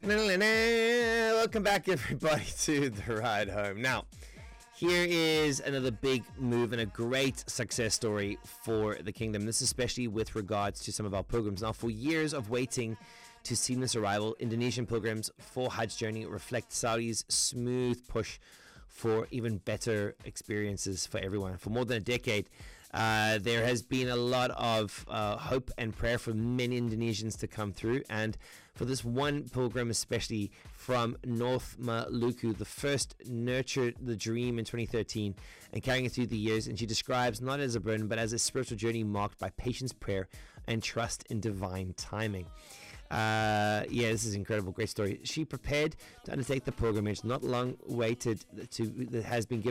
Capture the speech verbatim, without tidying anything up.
Welcome back, everybody, to the ride home. Now, here is another big move and a great success story for the kingdom. This especially with regards to some of our pilgrims. Now, for years of waiting to seamless arrival, Indonesian pilgrims for Hajj journey reflect Saudi's smooth push for even better experiences for everyone. For more than a decade, uh, there has been a lot of uh, hope and prayer for many Indonesians to come through, and for this one pilgrim especially from North Maluku, the first nurtured the dream in twenty thirteen and carrying it through the years, and she describes not as a burden but as a spiritual journey marked by patience, prayer, and trust in divine timing. Uh, yeah, this is incredible. Great story. She prepared to undertake the pilgrimage, not long waited to, that has been given